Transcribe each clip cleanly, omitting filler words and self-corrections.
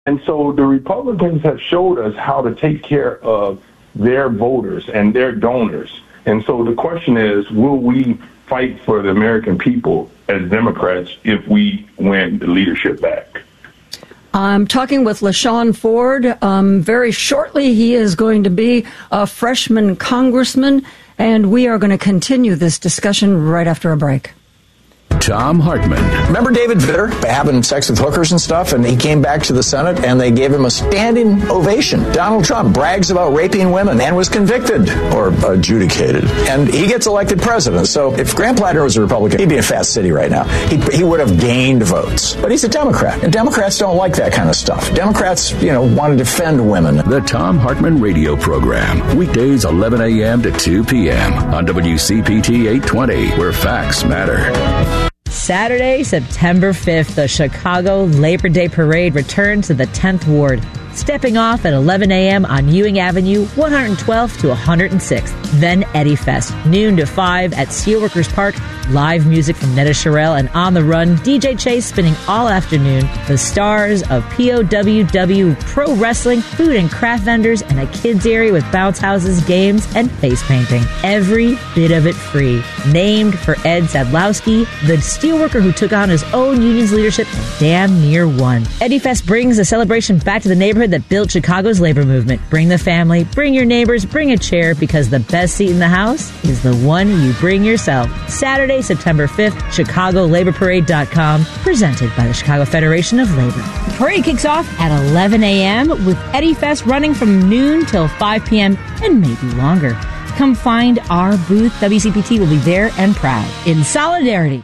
And so the Republicans have showed us how to take care of their voters and their donors. And so the question is, will we fight for the American people as Democrats if we win the leadership back? I'm talking with LaShawn Ford. Very shortly, he is going to be a freshman congressman, and we are going to continue this discussion right after a break. Thom Hartmann. Remember David Vitter having sex with hookers and stuff, and he came back to the Senate and they gave him a standing ovation. Donald Trump brags about raping women and was convicted or adjudicated, and he gets elected president. So if Grant Platter was a Republican, he'd be in Fast City right now. He would have gained votes. But he's a Democrat, and Democrats don't like that kind of stuff. Democrats, want to defend women. The Thom Hartmann radio program, weekdays 11 a.m. to 2 p.m. on WCPT 820, where facts matter. Saturday, September 5th, the Chicago Labor Day Parade returns to the 10th Ward, stepping off at 11 a.m. on Ewing Avenue, 112th to 106th. Then Eddie Fest, noon to 5 at Steelworkers Park. Live music from Netta Sherrill and On the Run, DJ Chase spinning all afternoon. The stars of POWW Pro Wrestling, food and craft vendors, and a kids area with bounce houses, games, and face painting. Every bit of it free. Named for Ed Sadlowski, the steelworker who took on his own union's leadership and damn near won. Eddie Fest brings a celebration back to the neighborhood that built Chicago's labor movement. Bring the family, bring your neighbors, bring a chair, because the best seat in the house is the one you bring yourself. Saturday, September 5th, ChicagoLaborParade.com, presented by the Chicago Federation of Labor. The parade kicks off at 11 a.m. with Eddie Fest running from noon till 5 p.m. and maybe longer. Come find our booth. WCPT will be there and proud. In solidarity.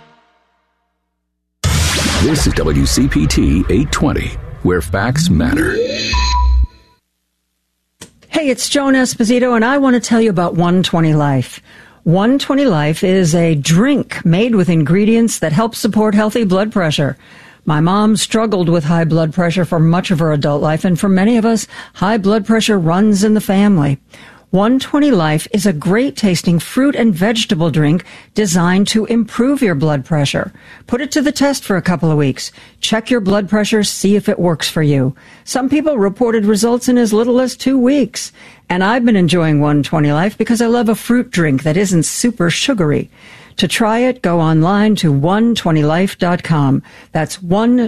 This is WCPT 820, where facts matter. Hey, it's Joan Esposito, and I want to tell you about 120 Life. 120 Life is a drink made with ingredients that help support healthy blood pressure. My mom struggled with high blood pressure for much of her adult life, and for many of us, high blood pressure runs in the family. 120 Life is a great-tasting fruit and vegetable drink designed to improve your blood pressure. Put it to the test for a couple of weeks. Check your blood pressure, see if it works for you. Some people reported results in as little as 2 weeks. And I've been enjoying 120 Life because I love a fruit drink that isn't super sugary. To try it, go online to 120life.com. That's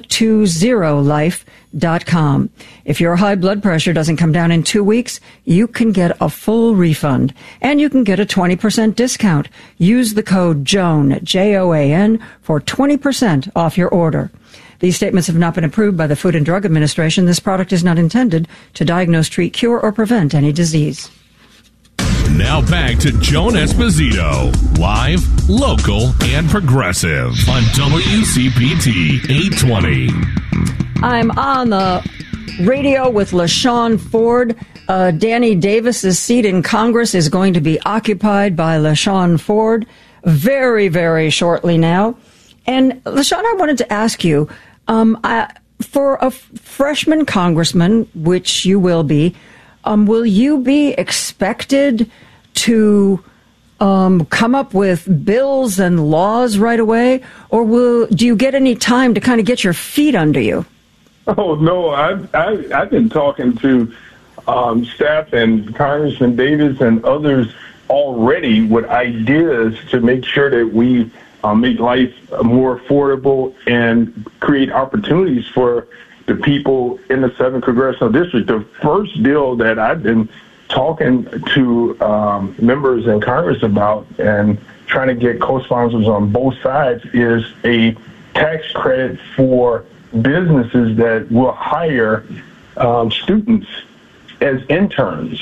120life.com. If your high blood pressure doesn't come down in 2 weeks, you can get a full refund. And you can get a 20% discount. Use the code JOAN, J-O-A-N, for 20% off your order. These statements have not been approved by the Food and Drug Administration. This product is not intended to diagnose, treat, cure, or prevent any disease. Now back to Joan Esposito, live, local, and progressive on WCPT 820. I'm on the radio with LaShawn Ford. Danny Davis's seat in Congress is going to be occupied by LaShawn Ford very, very shortly now. And LaShawn, I wanted to ask you, for a freshman congressman, which you will you be expected to come up with bills and laws right away, or do you get any time to kind of get your feet under you? Oh no, I've been talking to staff and Congressman Davis and others already with ideas to make sure that we make life more affordable and create opportunities for the people in the 7th Congressional District. The first bill that I've been talking to members in Congress about and trying to get co-sponsors on both sides is a tax credit for businesses that will hire students as interns.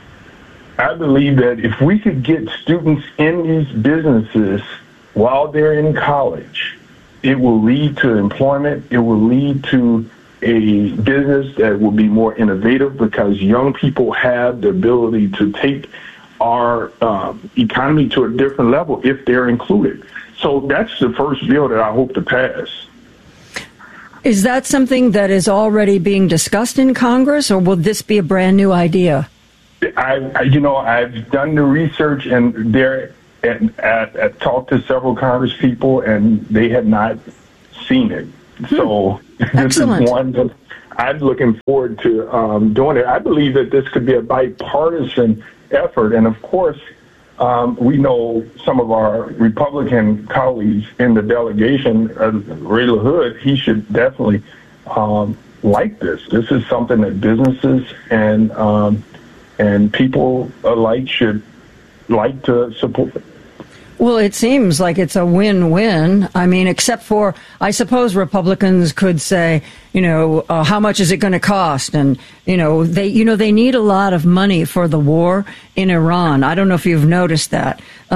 I believe that if we could get students in these businesses while they're in college, it will lead to employment. It will lead to a business that will be more innovative because young people have the ability to take our economy to a different level if they're included. So that's the first bill that I hope to pass. Is that something that is already being discussed in Congress, or will this be a brand new idea? I've done the research, and I've talked to several Congress people, and they have not seen it. So this is one that I'm looking forward to doing it. I believe that this could be a bipartisan effort. And, of course, we know some of our Republican colleagues in the delegation, Ray LaHood, he should definitely like this. This is something that businesses and people alike should like to support. Well, it seems like it's a win-win. I mean, except for, I suppose Republicans could say, how much is it going to cost? And, they need a lot of money for the war in Iran. I don't know if you've noticed that.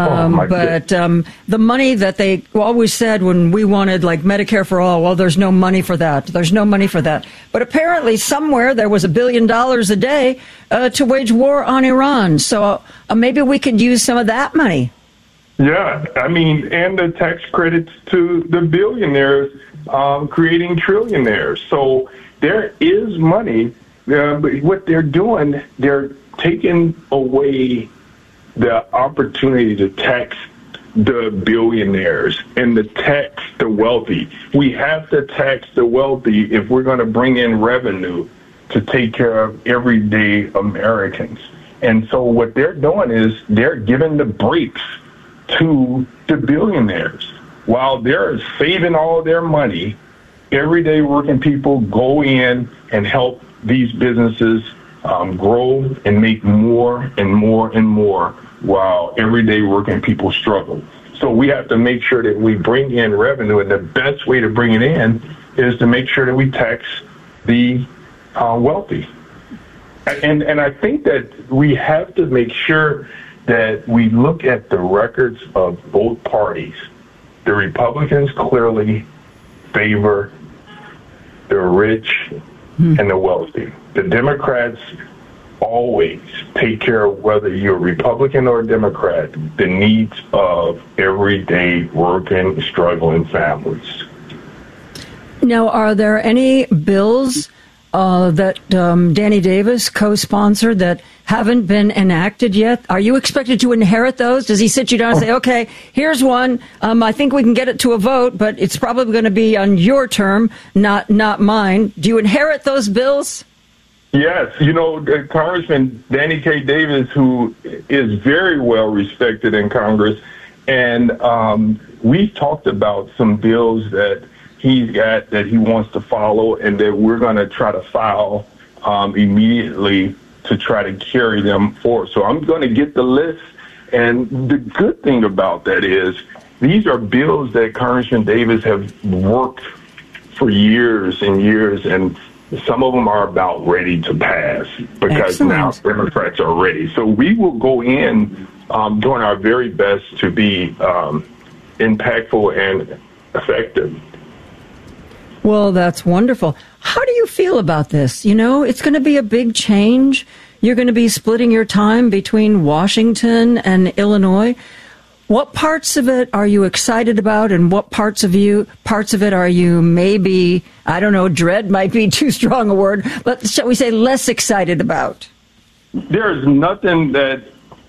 The money that they always said when we wanted, like, Medicare for all, well, there's no money for that. There's no money for that. But apparently somewhere there was $1 billion a day to wage war on Iran. So maybe we could use some of that money. Yeah, I mean, and the tax credits to the billionaires creating trillionaires. So there is money. But what they're doing, they're taking away the opportunity to tax the billionaires and to tax the wealthy. We have to tax the wealthy if we're going to bring in revenue to take care of everyday Americans. And so what they're doing is they're giving the breaks to the billionaires. While they're saving all their money, everyday working people go in and help these businesses grow and make more and more and more while everyday working people struggle. So we have to make sure that we bring in revenue, and the best way to bring it in is to make sure that we tax the wealthy. And I think that we have to make sure that we look at the records of both parties. The Republicans clearly favor the rich and the wealthy. The Democrats always take care of, whether you're Republican or Democrat, the needs of everyday working, struggling families. Now, are there any bills that Danny Davis co-sponsored that haven't been enacted yet? Are you expected to inherit those? Does he sit you down and say, okay, here's one. I think we can get it to a vote, but it's probably going to be on your term, not mine. Do you inherit those bills? Yes. Congressman Danny K. Davis, who is very well respected in Congress, and we talked about some bills that he's got that he wants to follow and that we're going to try to file immediately to try to carry them forward. So I'm going to get the list. And the good thing about that is these are bills that Congressman Davis have worked for years and years, and some of them are about ready to pass because now Democrats are ready. So we will go in doing our very best to be impactful and effective. Well, that's wonderful. How do you feel about this? It's going to be a big change. You're going to be splitting your time between Washington and Illinois. What parts of it are you excited about, and what parts of it are you maybe, I don't know, dread might be too strong a word, but shall we say less excited about? There's nothing that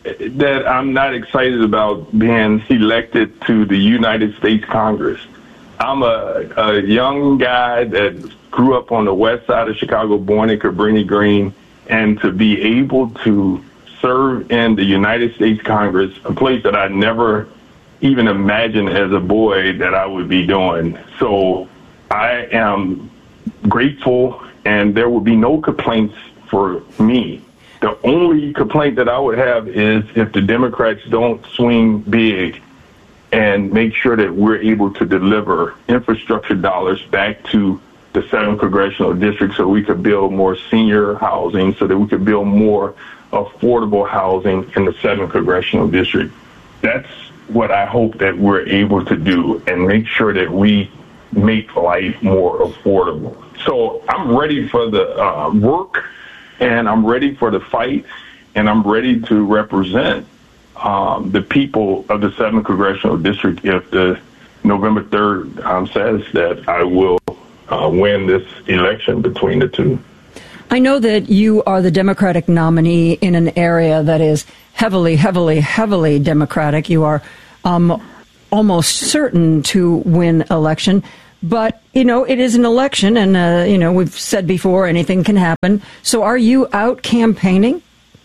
I'm not excited about being elected to the United States Congress. I'm a young guy that grew up on the west side of Chicago, born in Cabrini Green, and to be able to serve in the United States Congress, a place that I never even imagined as a boy that I would be doing. So I am grateful, and there will be no complaints for me. The only complaint that I would have is if the Democrats don't swing big and make sure that we're able to deliver infrastructure dollars back to the 7th Congressional District so we could build more senior housing, so that we could build more affordable housing in the 7th Congressional District. That's what I hope that we're able to do, and make sure that we make life more affordable. So I'm ready for the work, and I'm ready for the fight, and I'm ready to represent the people of the 7th Congressional District if the November 3rd says that I will win this election between the two. I know that you are the Democratic nominee in an area that is heavily, heavily, heavily Democratic. You are almost certain to win election. But, it is an election, and, we've said before, anything can happen. So are you out campaigning?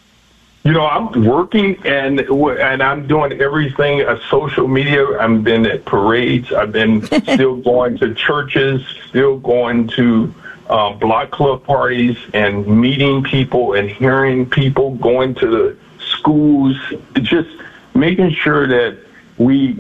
I'm working and I'm doing everything, social media. I've been at parades. I've been still going to churches, still going to block club parties and meeting people and hearing people, going to the schools, just making sure that we,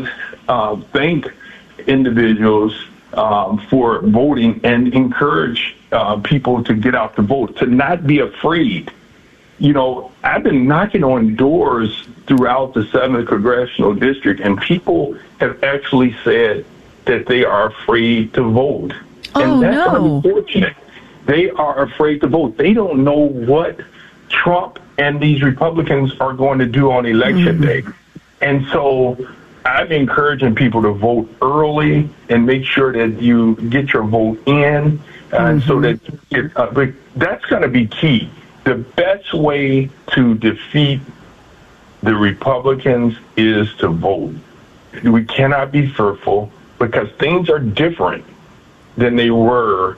thank individuals for voting and encourage people to get out to vote, to not be afraid. I've been knocking on doors throughout the 7th Congressional District, and people have actually said that they are afraid to vote. And that's unfortunate. They are afraid to vote. They don't know what Trump and these Republicans are going to do on Election Day. And so I'm encouraging people to vote early and make sure that you get your vote in, so that but that's going to be key. The best way to defeat the Republicans is to vote. We cannot be fearful because things are different than they were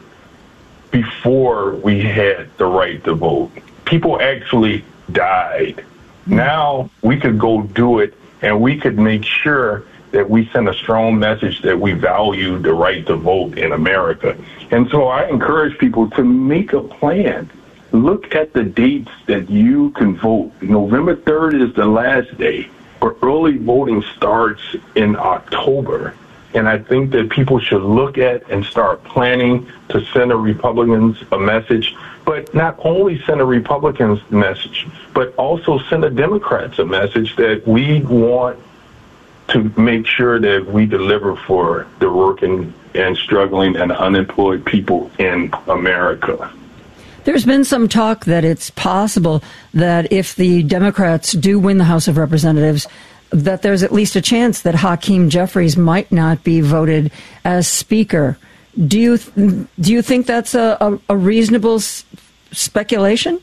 before we had the right to vote. People actually died. Now we could go do it, and we could make sure that we send a strong message that we value the right to vote in America. And so I encourage people to make a plan. Look at the dates that you can vote. November 3rd is the last day, but early voting starts in October. And I think that people should look at and start planning to send the Republicans a message, but not only send the Republicans a message, but also send the Democrats a message that we want to make sure that we deliver for the working and struggling and unemployed people in America. There's been some talk that it's possible that if the Democrats do win the House of Representatives, that there's at least a chance that Hakeem Jeffries might not be voted as Speaker. Do you think that's a reasonable speculation?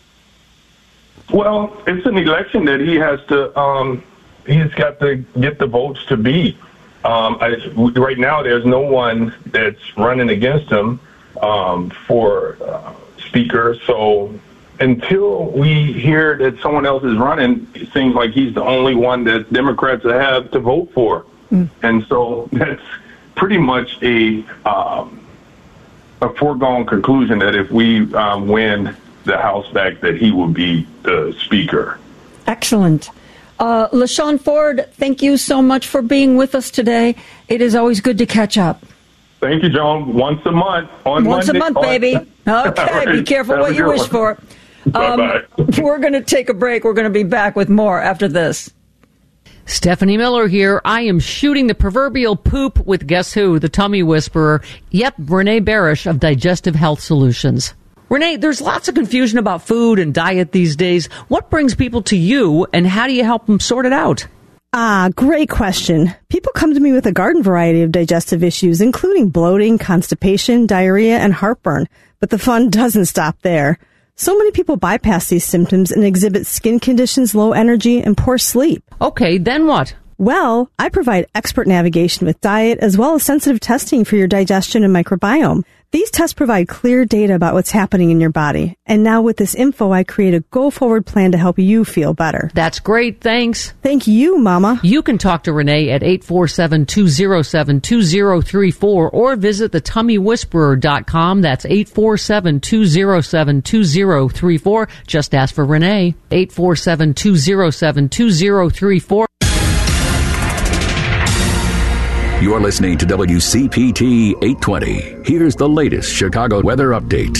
Well, it's an election that he has to. He's got to get the votes to be. Right now, there's no one that's running against him for Speaker. So until we hear that someone else is running, it seems like he's the only one that Democrats have to vote for. And so that's pretty much a foregone conclusion that if we win the House back, that he will be the Speaker. Excellent. LaShawn Ford, thank you so much for being with us today. It is always good to catch up. Thank you, Joan. Once a month. Once a month, baby. Okay, right. Be careful what you wish for. Bye-bye. We're going to take a break. We're going to be back with more after this. Stephanie Miller here. I am shooting the proverbial poop with guess who? The tummy whisperer. Yep, Renee Barish of Digestive Health Solutions. Renee, there's lots of confusion about food and diet these days. What brings people to you, and how do you help them sort it out? Great question. People come to me with a garden variety of digestive issues, including bloating, constipation, diarrhea, and heartburn. But the fun doesn't stop there. So many people bypass these symptoms and exhibit skin conditions, low energy, and poor sleep. Okay, then what? Well, I provide expert navigation with diet as well as sensitive testing for your digestion and microbiome. These tests provide clear data about what's happening in your body. And now with this info, I create a go-forward plan to help you feel better. That's great. Thanks. Thank you, Mama. You can talk to Renee at 847-207-2034 or visit thetummywhisperer.com. That's 847-207-2034. Just ask for Renee. 847-207-2034. You're listening to WCPT 820. Here's the latest Chicago weather update.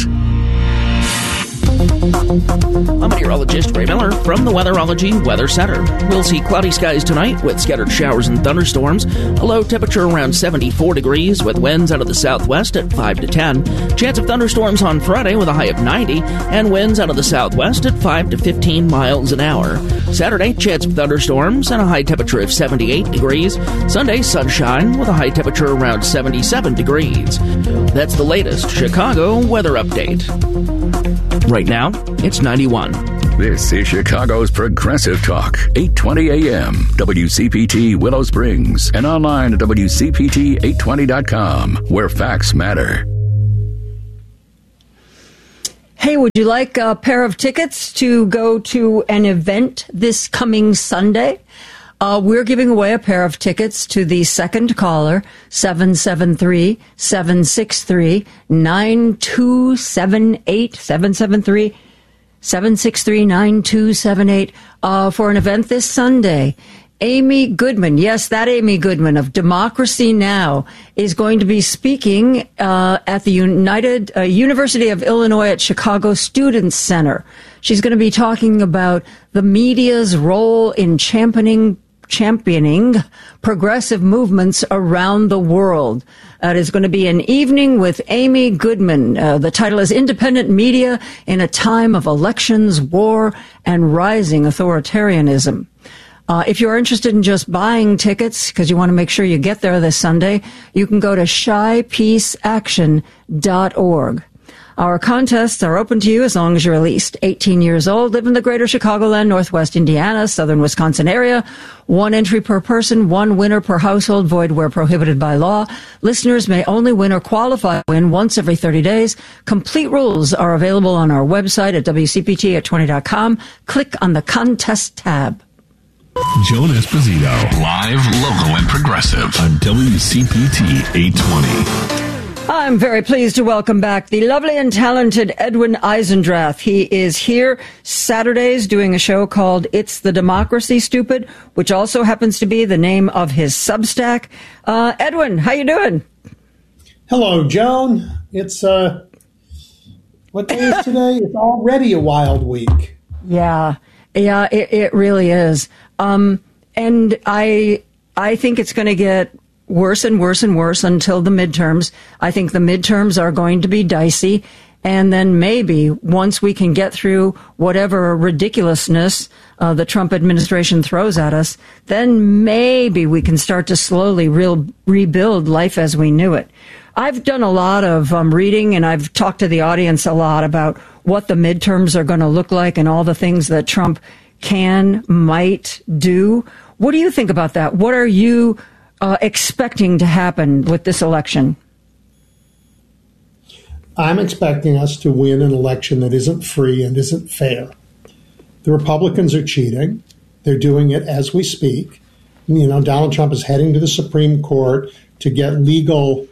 I'm meteorologist Ray Miller from the Weatherology Weather Center. We'll see cloudy skies tonight with scattered showers and thunderstorms. A low temperature around 74 degrees with winds out of the southwest at 5 to 10. Chance of thunderstorms on Friday with a high of 90 and winds out of the southwest at 5 to 15 miles an hour. Saturday, chance of thunderstorms and a high temperature of 78 degrees. Sunday, sunshine with a high temperature around 77 degrees. That's the latest Chicago weather update. Right now, it's 91. This is Chicago's Progressive Talk, 820 AM, WCPT Willow Springs, and online at WCPT820.com, where facts matter. Hey, would you like a pair of tickets to go to an event this coming Sunday? We're giving away a pair of tickets to the second caller, 773-763-9278, 773-763-9278, for an event this Sunday. Amy Goodman, yes, that Amy Goodman of Democracy Now! Is going to be speaking at the University of Illinois at Chicago Students Center. She's going to be talking about the media's role in championing progressive movements around the world. It is going to be an evening with Amy Goodman. The title is Independent Media in a Time of Elections, War, and Rising Authoritarianism. If you're interested in just buying tickets, because you want to make sure you get there this Sunday, you can go to shypeaceaction.org. Our contests are open to you as long as you're at least 18 years old, live in the greater Chicagoland, Northwest Indiana, Southern Wisconsin area. 1 entry per person, 1 winner per household, void where prohibited by law. Listeners may only win or qualify to win once every 30 days. Complete rules are available on our website at WCPT820.com. Click on the contest tab. Joan Esposito, live, local, and progressive on WCPT 820. I'm very pleased to welcome back the lovely and talented Edwin Eisendrath. He is here Saturdays doing a show called It's the Democracy, Stupid, which also happens to be the name of his Substack. Edwin, how you doing? Hello, Joan. It's, what day is today? It's already a wild week. Yeah, it really is. And I think it's going to get worse and worse and worse until the midterms. I think the midterms are going to be dicey. And then maybe once we can get through whatever ridiculousness the Trump administration throws at us, then maybe we can start to slowly rebuild life as we knew it. I've done a lot of reading, and I've talked to the audience a lot about what the midterms are going to look like and all the things that Trump might do. What do you think about that? What are you expecting to happen with this election? I'm expecting us to win an election that isn't free and isn't fair. The Republicans are cheating. They're doing it as we speak. You know, Donald Trump is heading to the Supreme Court to get legal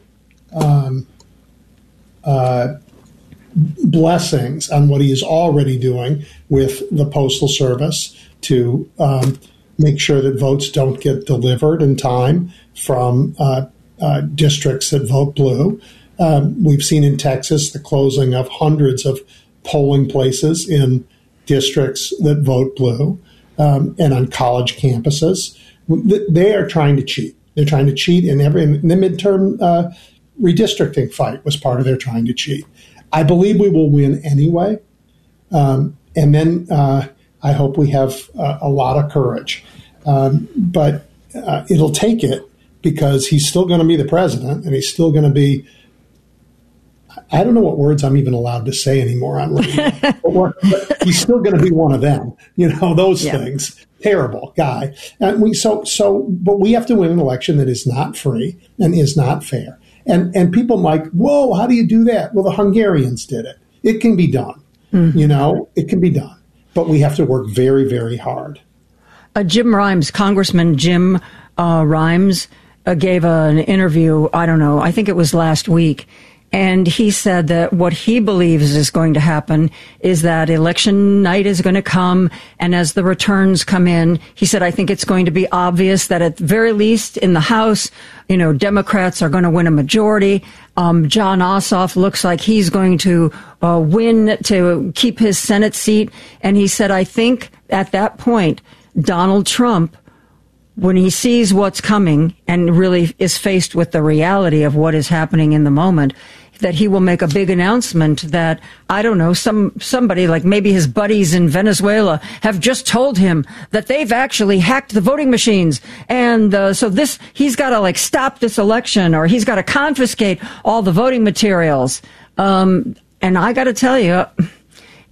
blessings on what he is already doing with the Postal Service to make sure that votes don't get delivered in time from districts that vote blue. We've seen in Texas the closing of hundreds of polling places in districts that vote blue and on college campuses. They are trying to cheat. They're trying to cheat in the midterm redistricting fight was part of their trying to cheat. I believe we will win anyway. And then I hope we have a lot of courage. But it'll take it because he's still going to be the president and he's still going to be, I don't know what words I'm even allowed to say anymore on radio, but he's still going to be one of them, those things. Terrible guy. And but we have to win an election that is not free and is not fair. And people like, whoa, how do you do that? Well, the Hungarians did it. It can be done. Mm-hmm. It can be done. But we have to work very, very hard. Jim Rimes, Congressman Jim Rimes, gave an interview, I think it was last week. And he said that what he believes is going to happen is that election night is going to come. And as the returns come in, he said, I think it's going to be obvious that at the very least in the House, Democrats are going to win a majority. John Ossoff looks like he's going to win to keep his Senate seat. And he said, I think at that point, Donald Trump, when he sees what's coming and really is faced with the reality of what is happening in the moment, that he will make a big announcement that, somebody like maybe his buddies in Venezuela have just told him that they've actually hacked the voting machines. And so he's got to stop this election, or he's got to confiscate all the voting materials. And I got to tell you,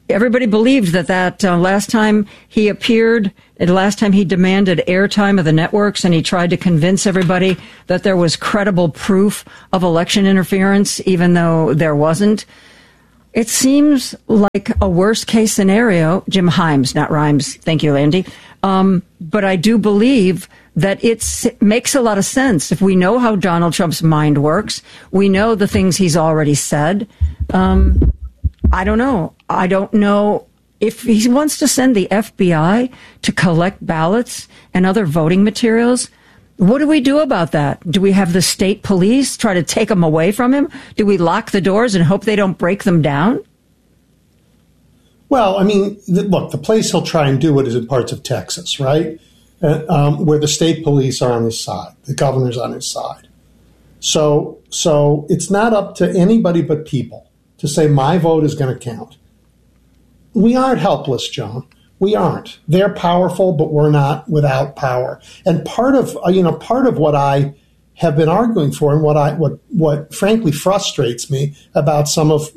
everybody believed that last time he appeared, the last time he demanded airtime of the networks, and he tried to convince everybody that there was credible proof of election interference, even though there wasn't. It seems like a worst-case scenario. Jim Himes, not Rhymes. Thank you, Andy. But I do believe that it makes a lot of sense. If we know how Donald Trump's mind works, we know the things he's already said. I don't know. I don't know if he wants to send the FBI to collect ballots and other voting materials. What do we do about that? Do we have the state police try to take them away from him? Do we lock the doors and hope they don't break them down? Well, I mean, look, the place he'll try and do it is in parts of Texas, right? Where the state police are on his side, the governor's on his side. So it's not up to anybody but people to say my vote is going to count. We aren't helpless, John. We aren't. They're powerful, but we're not without power. And part of what I have been arguing for, and what frankly frustrates me about some of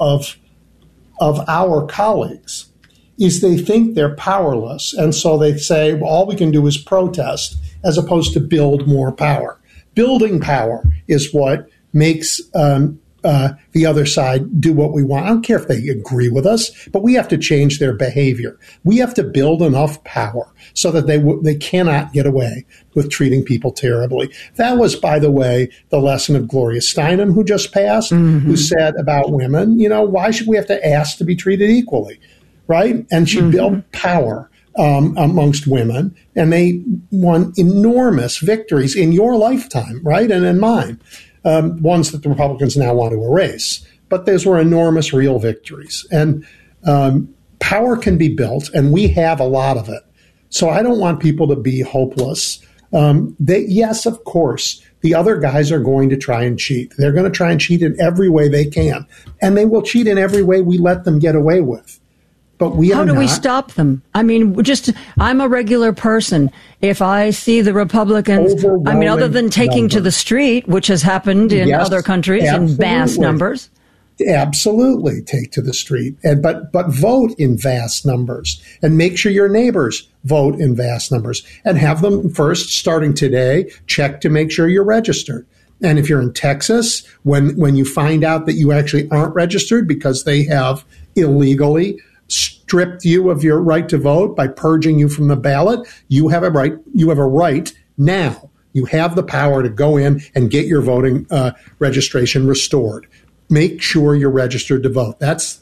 our colleagues, is they think they're powerless, and so they say, well, all we can do is protest, as opposed to build more power. Building power is what makes the other side do what we want. I don't care if they agree with us, but we have to change their behavior. We have to build enough power so that they cannot get away with treating people terribly. That was, by the way, the lesson of Gloria Steinem, who just passed, who said about women, why should we have to ask to be treated equally, right? And she built power amongst women, and they won enormous victories in your lifetime, right, and in mine. Ones that the Republicans now want to erase. But those were enormous real victories. And power can be built, and we have a lot of it. So I don't want people to be hopeless. Yes, of course, the other guys are going to try and cheat. They're going to try and cheat in every way they can. And they will cheat in every way we let them get away with. But how do we stop them? I mean, I'm a regular person. If I see the Republicans, I mean, other than taking to the street, which has happened in other countries in vast numbers. Absolutely, take to the street, but vote in vast numbers, and make sure your neighbors vote in vast numbers, and have them first, starting today, check to make sure you're registered. And if you're in Texas, when you find out that you actually aren't registered because they have illegally stripped you of your right to vote by purging you from the ballot, you have a right. You have a right now. You have the power to go in and get your voting registration restored. Make sure you're registered to vote. That's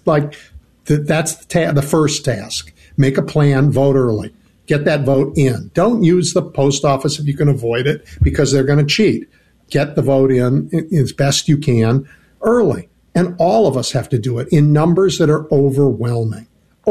the first task. Make a plan. Vote early. Get that vote in. Don't use the post office if you can avoid it, because they're going to cheat. Get the vote in as best you can early. And all of us have to do it in numbers that are overwhelming.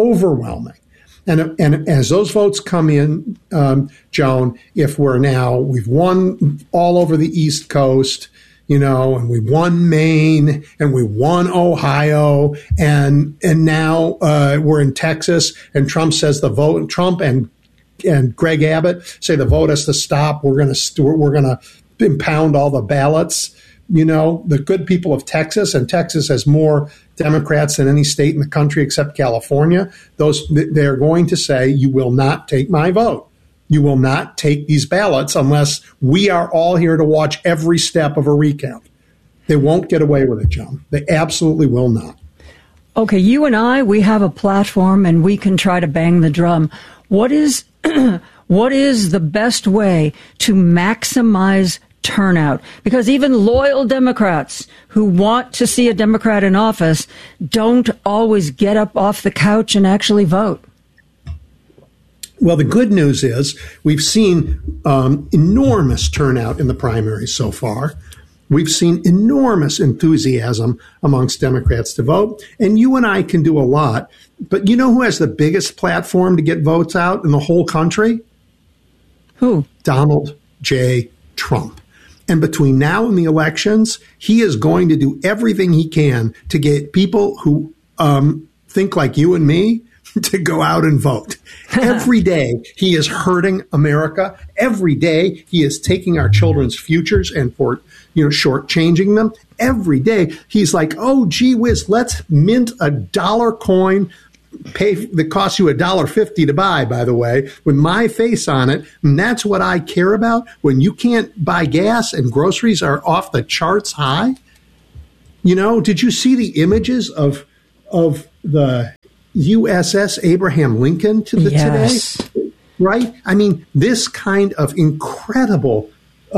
And as those votes come in, Joan, if we've won all over the East Coast, and we won Maine, and we won Ohio, and now we're in Texas, and Trump says the vote, and Trump and Greg Abbott say the vote has to stop. We're going to impound all the ballots. The good people of Texas, and Texas has more Democrats than any state in the country except California, they're going to say, you will not take my vote. You will not take these ballots unless we are all here to watch every step of a recount. They won't get away with it, John. They absolutely will not. Okay, you and we have a platform, and we can try to bang the drum. What is the best way to maximize turnout? Because even loyal Democrats who want to see a Democrat in office don't always get up off the couch and actually vote. Well, the good news is we've seen enormous turnout in the primaries so far. We've seen enormous enthusiasm amongst Democrats to vote. And you and I can do a lot. But you know who has the biggest platform to get votes out in the whole country? Who? Donald J. Trump. And between now and the elections, he is going to do everything he can to get people who think like you and me to go out and vote. Every day he is hurting America. Every day he is taking our children's futures and shortchanging them. Every day he's like, oh, gee whiz, let's mint a dollar coin that costs you $1.50 to buy, by the way, with my face on it. And that's what I care about. When you can't buy gas and groceries are off the charts high. You know, did you see the images of the USS Abraham Lincoln today? Right? I mean, this kind of incredible.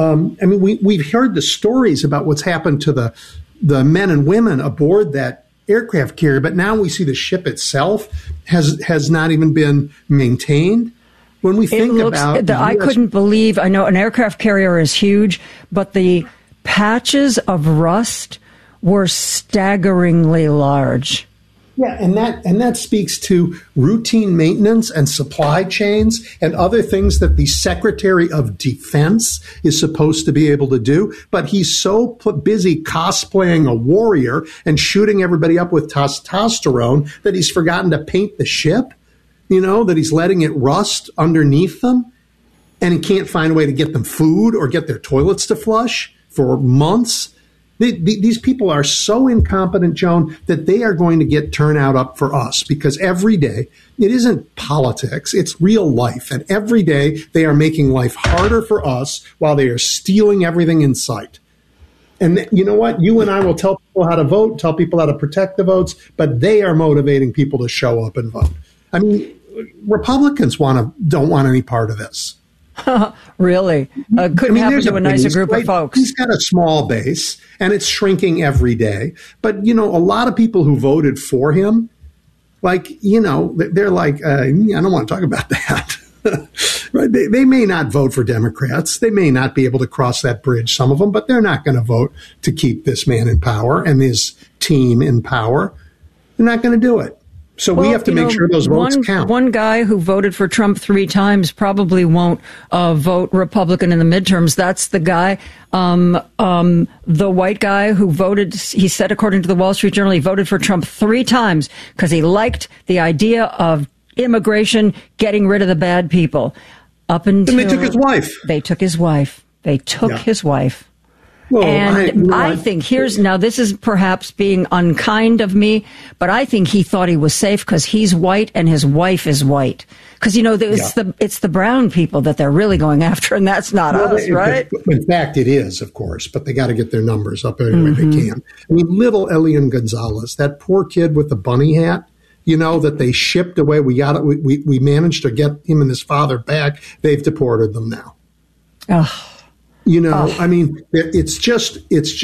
We've heard the stories about what's happened to the men and women aboard that aircraft carrier, but now we see the ship itself has not even been maintained. When we think about I couldn't believe, I know an aircraft carrier is huge, but the patches of rust were staggeringly large. Yeah, and that speaks to routine maintenance and supply chains and other things that the Secretary of Defense is supposed to be able to do. But he's so busy cosplaying a warrior and shooting everybody up with testosterone that he's forgotten to paint the ship, you know, that he's letting it rust underneath them. And he can't find a way to get them food or get their toilets to flush for months. These people are so incompetent, Joan, that they are going to get turnout up for us because every day, it isn't politics, it's real life. And every day they are making life harder for us while they are stealing everything in sight. And you know what? You and I will tell people how to vote, tell people how to protect the votes, but they are motivating people to show up and vote. I mean, Republicans don't want any part of this. Really? Couldn't happen to a nicer group of folks. He's got a small base, and it's shrinking every day. But, you know, a lot of people who voted for him, like, you know, they're like, I don't want to talk about that. Right? They may not vote for Democrats. They may not be able to cross that bridge, some of them, but they're not going to vote to keep this man in power and his team in power. They're not going to do it. So we have to make sure those votes count. One guy who voted for Trump 3 times probably won't vote Republican in the midterms. That's the guy, the white guy who voted, he said, according to the Wall Street Journal, he voted for Trump 3 times because he liked the idea of immigration, getting rid of the bad people. Up until... And they took his wife. They took his wife. They took his wife. Well, and I think now this is perhaps being unkind of me, but I think he thought he was safe because he's white and his wife is white. Because, you know, it's the brown people that they're really going after, and that's not us, right? In fact, it is, of course, but they got to get their numbers up any way they can. I mean, little Elian Gonzalez, that poor kid with the bunny hat, you know, that they shipped away. We managed to get him and his father back. They've deported them now. Oh. You know, I mean, it's just,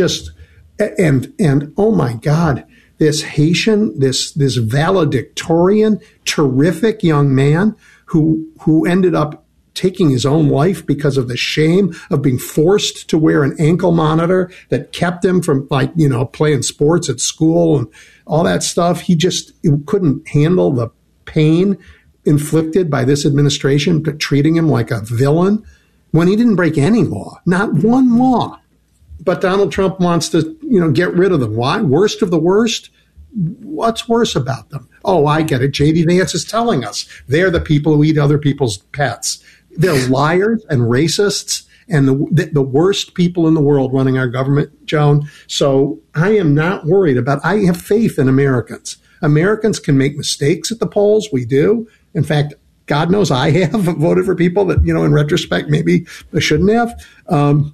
and oh my God, this Haitian, this valedictorian, terrific young man who ended up taking his own life because of the shame of being forced to wear an ankle monitor that kept him from, like, you know, playing sports at school and all that stuff. He couldn't handle the pain inflicted by this administration, treating him like a villain. When he didn't break any law, not one law. But Donald Trump wants to, you know, get rid of them. Why? Worst of the worst? What's worse about them? Oh, I get it. J.D. Vance is telling us they're the people who eat other people's pets. They're liars and racists and the worst people in the world running our government, Joan. So I am not worried I have faith in Americans. Americans can make mistakes at the polls. We do. In fact, God knows I have voted for people that, you know, in retrospect, maybe I shouldn't have.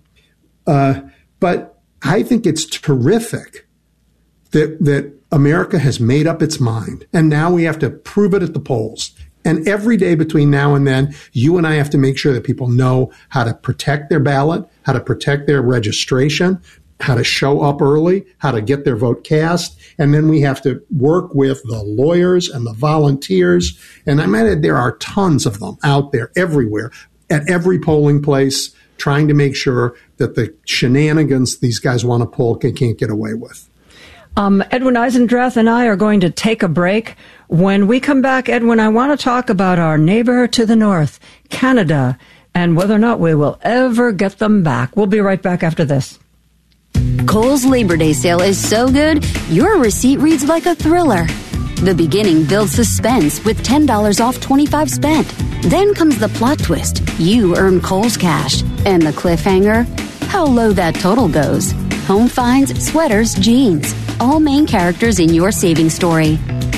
But I think it's terrific that America has made up its mind. And now we have to prove it at the polls. And every day between now and then, you and I have to make sure that people know how to protect their ballot, how to protect their registration, how to show up early, how to get their vote cast. And then we have to work with the lawyers and the volunteers. And I might add, there are tons of them out there everywhere at every polling place trying to make sure that the shenanigans these guys want to pull can't get away with. Edwin Eisendrath and I are going to take a break. When we come back, Edwin, I want to talk about our neighbor to the north, Canada, and whether or not we will ever get them back. We'll be right back after this. Kohl's Labor Day sale is so good, your receipt reads like a thriller. The beginning builds suspense with $10 off 25 spent. Then comes the plot twist. You earn Kohl's cash. And the cliffhanger? How low that total goes. Home finds, sweaters, jeans. All main characters in your savings story.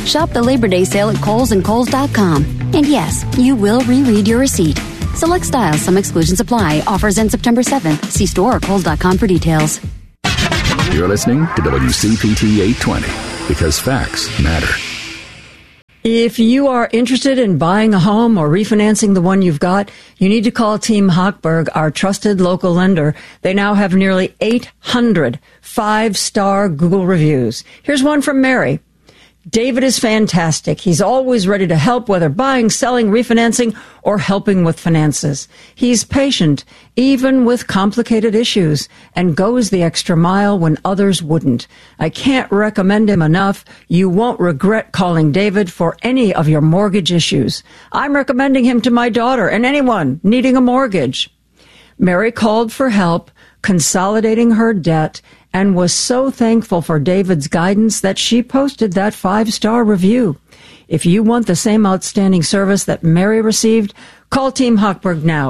Shop the Labor Day sale at Kohl's and Kohl's.com. And yes, you will reread your receipt. Select styles, some exclusions apply. Offers end September 7th. See store or Kohl's.com for details. You're listening to WCPT 820 because facts matter. If you are interested in buying a home or refinancing the one you've got, you need to call Team Hochberg, our trusted local lender. They now have nearly 800 5-star Google reviews. Here's one from Mary. David is fantastic. He's always ready to help, whether buying, selling, refinancing, or helping with finances. He's patient, even with complicated issues, and goes the extra mile when others wouldn't. I can't recommend him enough. You won't regret calling David for any of your mortgage issues. I'm recommending him to my daughter and anyone needing a mortgage. Mary called for help, consolidating her debt, and was so thankful for David's guidance that she posted that 5-star review. If you want the same outstanding service that Mary received, call Team Hochberg now,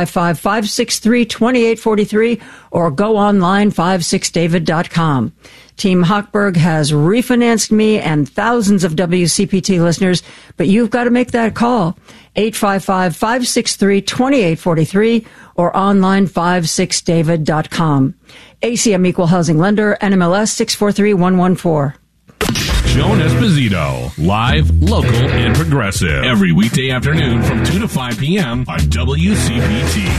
855-563-2843, or go online, 56david.com. Team Hochberg has refinanced me and thousands of WCPT listeners, but you've got to make that call, 855-563-2843, or online, 56david.com. ACM Equal Housing Lender, NMLS 643114. Joan Esposito, live, local, and progressive. Every weekday afternoon from 2 to 5 p.m. on WCPT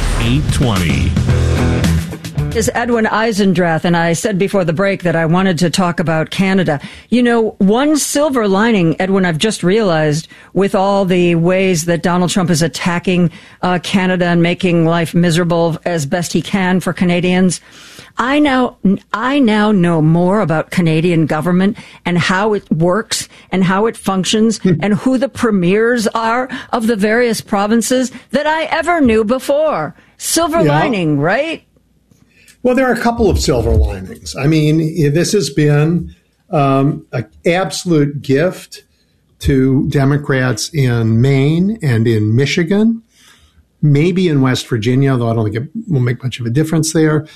820. Is Edwin Eisendrath, and I said before the break that I wanted to talk about Canada. You know, one silver lining, Edwin, I've just realized, with all the ways that Donald Trump is attacking Canada and making life miserable as best he can for Canadians, I now know more about Canadian government and how it works and how it functions and who the premiers are of the various provinces that I ever knew before. Silver lining, right? Well, there are a couple of silver linings. I mean, this has been an absolute gift to Democrats in Maine and in Michigan, maybe in West Virginia, though I don't think it will make much of a difference there.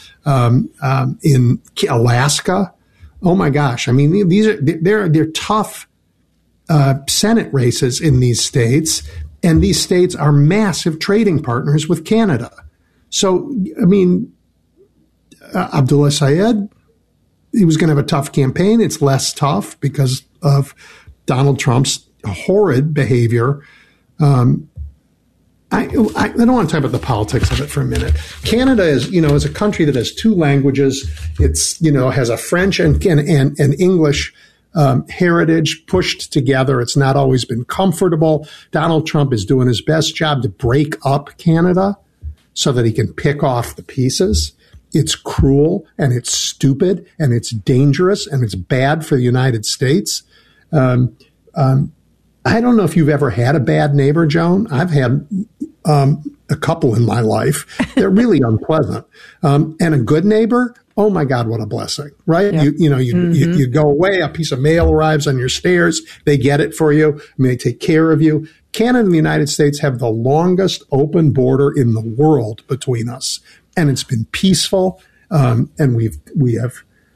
In Alaska, oh my gosh! I mean, they're tough Senate races in these states, and these states are massive trading partners with Canada. So, I mean, Abdullah Syed, he was going to have a tough campaign. It's less tough because of Donald Trump's horrid behavior. I don't want to talk about the politics of it for a minute. Canada is a country that has two languages. It's, has a French and English heritage pushed together. It's not always been comfortable. Donald Trump is doing his best job to break up Canada so that he can pick off the pieces. It's cruel and it's stupid and it's dangerous and it's bad for the United States. I don't know if you've ever had a bad neighbor, Joan. I've had a couple in my life. They're really unpleasant. And a good neighbor, oh my God, what a blessing, right? Yeah. You go away, a piece of mail arrives on your stairs. They get it for you. They take care of you. Canada and the United States have the longest open border in the world between us. And it's been peaceful, and we have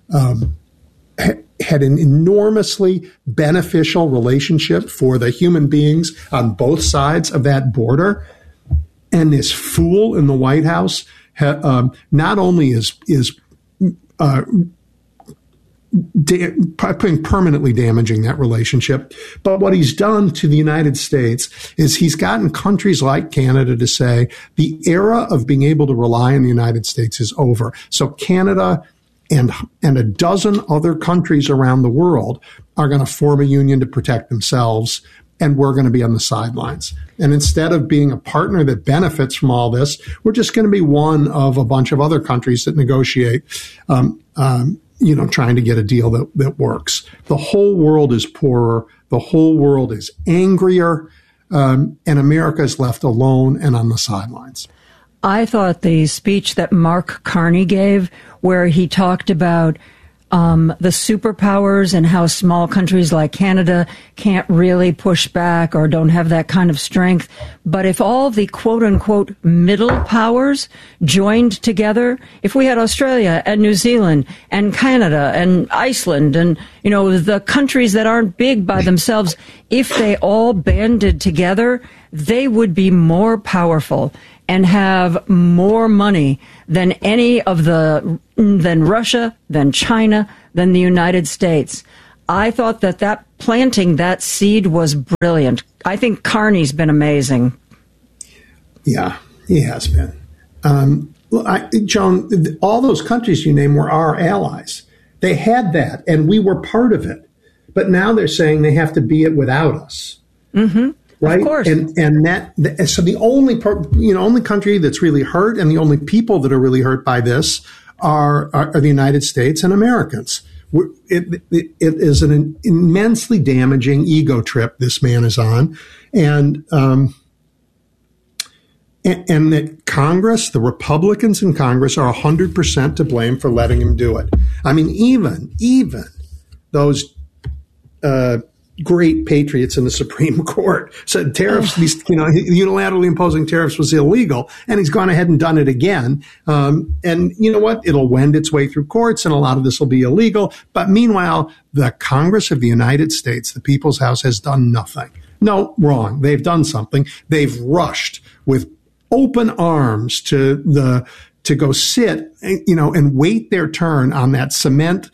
had an enormously beneficial relationship for the human beings on both sides of that border. And this fool in the White House not only is permanently damaging that relationship, but what he's done to the United States is he's gotten countries like Canada to say the era of being able to rely on the United States is over. So Canada and a dozen other countries around the world are going to form a union to protect themselves, and we're going to be on the sidelines. And instead of being a partner that benefits from all this, we're just going to be one of a bunch of other countries that negotiate trying to get a deal that works. The whole world is poorer. The whole world is angrier. And America is left alone and on the sidelines. I thought the speech that Mark Carney gave, where he talked about the superpowers and how small countries like Canada can't really push back or don't have that kind of strength. But if all the quote-unquote middle powers joined together, if we had Australia and New Zealand and Canada and Iceland and, the countries that aren't big by themselves, if they all banded together, they would be more powerful and have more money than than Russia, than China, than the United States. I thought that planting that seed was brilliant. I think Carney's been amazing. Yeah, he has been. Joan, all those countries you name were our allies. They had that, and we were part of it. But now they're saying they have to be it without us. Mm-hmm. Right? Of course. So the only country that's really hurt, and the only people that are really hurt by this are the United States and Americans. It is an immensely damaging ego trip this man is on, and that Congress, the Republicans in Congress, are 100% to blame for letting him do it. I mean, even those great patriots in the Supreme Court said tariffs, unilaterally imposing tariffs was illegal, and he's gone ahead and done it again. And you know what? It'll wend its way through courts, and a lot of this will be illegal. But meanwhile, the Congress of the United States, the People's House, has done nothing. No, wrong. They've done something. They've rushed with open arms to go sit, and wait their turn on that cement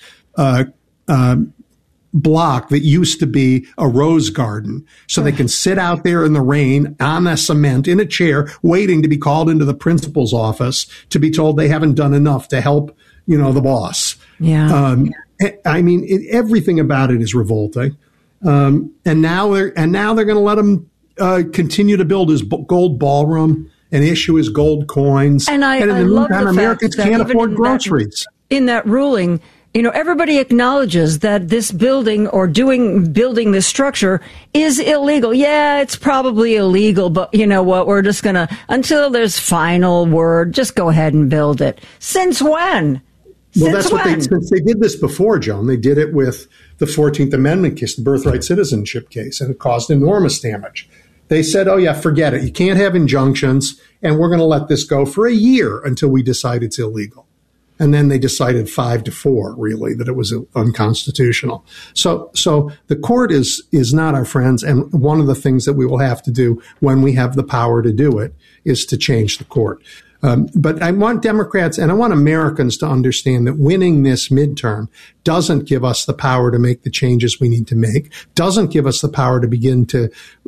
block that used to be a rose garden, so they can sit out there in the rain on the cement in a chair waiting to be called into the principal's office to be told they haven't done enough to help, the boss. Yeah. Everything about it is revolting. And now they're going to let him continue to build his gold ballroom and issue his gold coins. And in the meantime, fact Americans that can't afford groceries. In that ruling, everybody acknowledges that this building or building this structure is illegal. Yeah, it's probably illegal, but you know what? We're just going to, until there's final word, just go ahead and build it. Since when? Since they did this before, Joan. They did it with the 14th Amendment case, the birthright citizenship case, and it caused enormous damage. They said, oh, yeah, forget it. You can't have injunctions, and we're going to let this go for a year until we decide it's illegal. And then they decided 5-4, really, that it was unconstitutional. So the court is not our friends. And one of the things that we will have to do when we have the power to do it is to change the court. But I want Democrats and I want Americans to understand that winning this midterm doesn't give us the power to make the changes we need to make, doesn't give us the power to begin to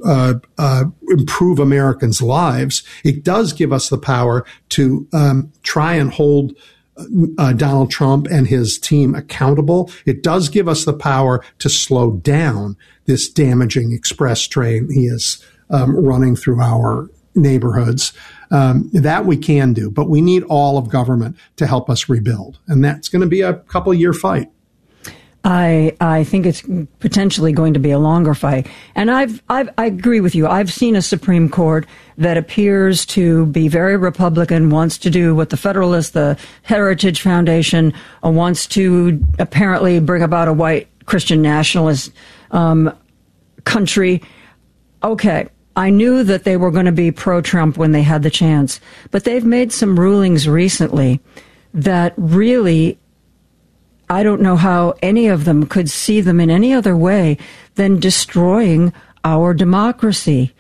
improve Americans' lives. It does give us the power to try and hold Donald Trump and his team accountable. It does give us the power to slow down this damaging express train he is running through our neighborhoods. That we can do, but we need all of government to help us rebuild. And that's going to be a couple-year fight. I think it's potentially going to be a longer fight. And I agree with you. I've seen a Supreme Court that appears to be very Republican, wants to do what the Federalists, the Heritage Foundation, wants to apparently bring about a white Christian nationalist country. Okay. I knew that they were going to be pro-Trump when they had the chance, but they've made some rulings recently that really, I don't know how any of them could see them in any other way than destroying our democracy.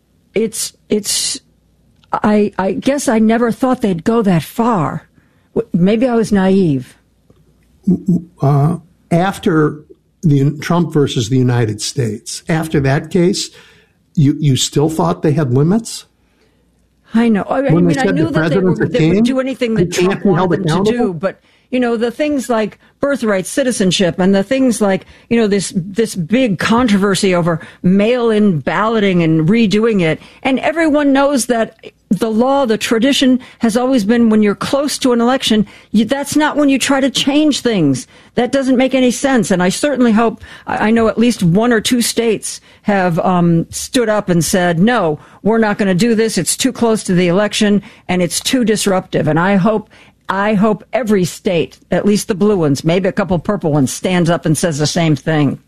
I guess I never thought they'd go that far. Maybe I was naive. After the Trump versus the United States, after that case, You still thought they had limits? I know. I knew that they would do anything that Trump wanted them to do, but the things like birthright citizenship and the things like this big controversy over mail-in balloting and redoing it, and everyone knows that the law, the tradition has always been when you're close to an election, that's not when you try to change things. That doesn't make any sense. And I certainly hope, I know at least 1 or 2 states have stood up and said, no, we're not going to do this. It's too close to the election and it's too disruptive. And I hope every state, at least the blue ones, maybe a couple purple ones, stands up and says the same thing.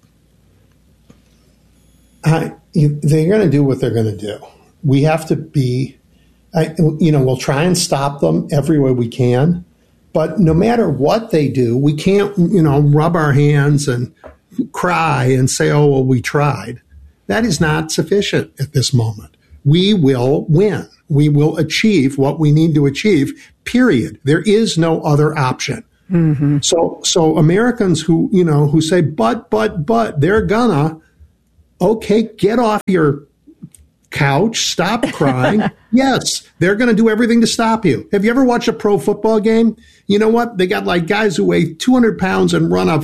They're going to do what they're going to do. We have to be... we'll try and stop them every way we can, but no matter what they do, we can't, rub our hands and cry and say, oh, well, we tried. That is not sufficient at this moment. We will win. We will achieve what we need to achieve, period. There is no other option. Mm-hmm. So Americans who say, but, they're gonna, okay, get off your couch, stop crying. Yes, they're going to do everything to stop you. Have you ever watched a pro football game? You know what? They got like guys who weigh 200 pounds and run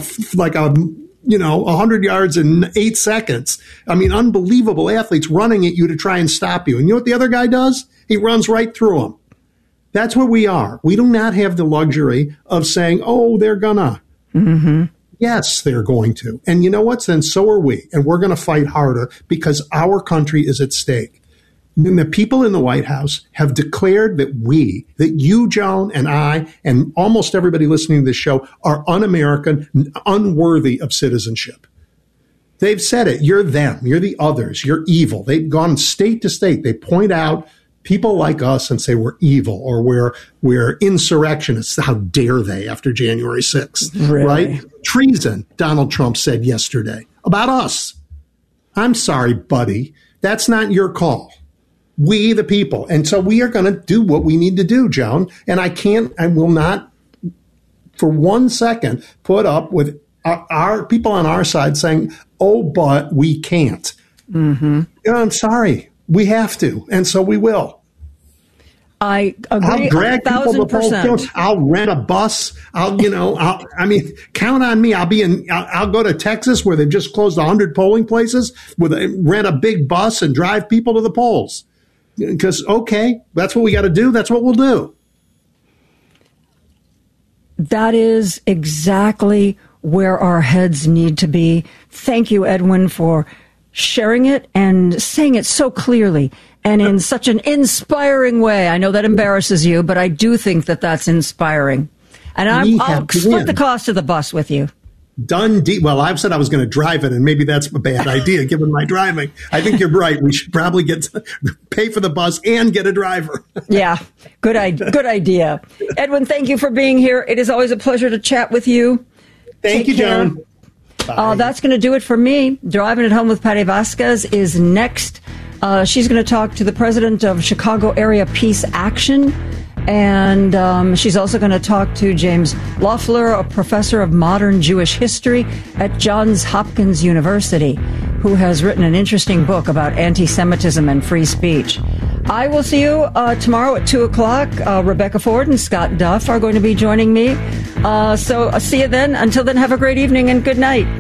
100 yards in 8 seconds. I mean, unbelievable athletes running at you to try and stop you. And you know what the other guy does? He runs right through them. That's where we are. We do not have the luxury of saying, oh, they're gonna. Mm-hmm. Yes, they're going to. And you know what? Then so are we. And we're going to fight harder because our country is at stake. And the people in the White House have declared that you, Joan, and I, and almost everybody listening to this show are un-American, unworthy of citizenship. They've said it. You're them. You're the others. You're evil. They've gone state to state. They point out people like us and say we're evil or we're insurrectionists. How dare they after January 6th, really? Right? Treason, Donald Trump said yesterday about us. I'm sorry, buddy. That's not your call. We, the people. And so we are going to do what we need to do, Joan. And I will not for 1 second put up with our people on our side saying, oh, but we can't. Mm-hmm. I'm sorry. We have to. And so we will. I agree. I'll drag people to polls. I'll rent a bus. Count on me. I'll go to Texas where they've just closed 100 polling places rent a big bus and drive people to the polls. Because, okay, that's what we got to do. That's what we'll do. That is exactly where our heads need to be. Thank you, Edwin, for sharing it and saying it so clearly and in such an inspiring way. I know that embarrasses you, but I do think that that's inspiring. And I'll split the cost of the bus with you. Done. Well, I've said I was going to drive it, and maybe that's a bad idea given my driving. I think you're right. We should probably pay for the bus and get a driver. Yeah, good idea. Edwin, thank you for being here. It is always a pleasure to chat with you. Thank you, Joan. That's going to do it for me. Driving It Home with Patty Vasquez is next. She's going to talk to the president of Chicago Area Peace Action. And she's also going to talk to James Loeffler, a professor of modern Jewish history at Johns Hopkins University, who has written an interesting book about anti-Semitism and free speech. I will see you tomorrow at 2 o'clock. Rebecca Ford and Scott Duff are going to be joining me. So see you then. Until then, have a great evening and good night.